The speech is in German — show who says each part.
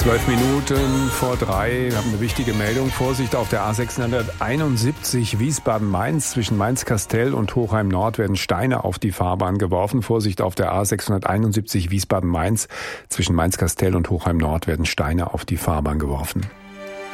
Speaker 1: 3:12. Wir haben eine wichtige Meldung. Vorsicht auf der A671 Wiesbaden-Mainz. Zwischen Mainz-Kastel und Hochheim-Nord werden Steine auf die Fahrbahn geworfen. Vorsicht auf der A671 Wiesbaden-Mainz. Zwischen Mainz-Kastel und Hochheim-Nord werden Steine auf die Fahrbahn geworfen.